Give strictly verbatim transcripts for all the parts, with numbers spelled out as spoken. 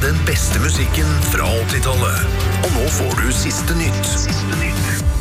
Den beste musikken fra åttitallet. Og nå får du siste nytt. Siste nytt.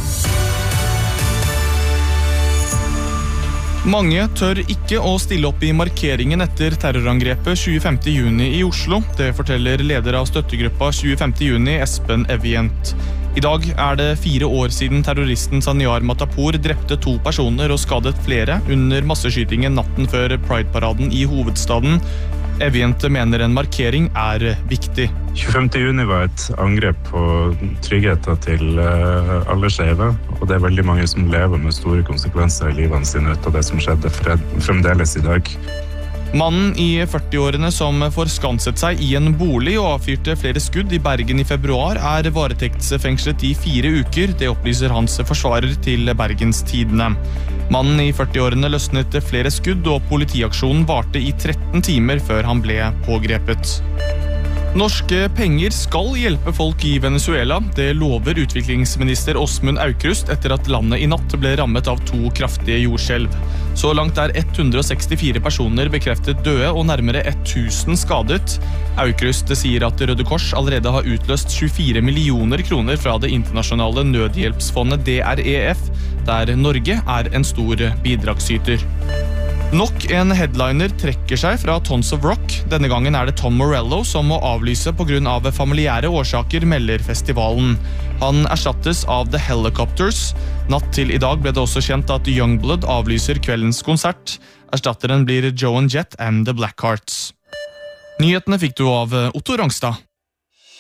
Mange tør ikke å stille opp i markeringen etter terrorangrepet tjuefemte juni i Oslo. Det forteller leder av støttegruppa tjuefemte juni, Espen Evient. I dag er det fire år siden terroristen Zaniar Matapour drepte to personer og skadet flere under masseskytingen natten før Pride-paraden i hovedstaden. Evient mener en markering er viktig. tjuefemte juni var et angrep på tryggheten til alle skeive, og det er veldig mange som lever med store konsekvenser i livene sine ut av det som skjedde fremdeles i dag. Mannen i førtiårene som forskanset seg i en bolig og avfyrte flere skudd i Bergen i februar er varetektsfengslet i fire uker, det opplyser hans forsvarer til Bergens Tidende. Mannen i førtiårene løsnet flere skudd og politiaksjonen varte i tretten timer før han ble pågrepet. Norske penger skal hjelpe folk i Venezuela. Det lover utviklingsminister Åsmund Aukrust etter at landet i natt ble rammet av to kraftige jordskjelv. Så langt er hundre og sekstifire personer bekreftet døde og nærmere tusen skadet. Aukrust sier at Røde Kors allerede har utløst tjuefire millioner kroner fra det internasjonale nødhjelpsfondet D R E F, der Norge er en stor bidragsyter. Nok en headliner trekker seg fra Tons of Rock. Denne gangen er det Tom Morello som må avlyse på grunn av familiære årsaker, melder festivalen. Han erstattes av The Helicopters. Natt til i dag ble det også kjent at Youngblood avlyser kveldens konsert. Erstatteren blir Joan Jett and the Blackhearts. Nyhetene fikk du av Otto Rangstad.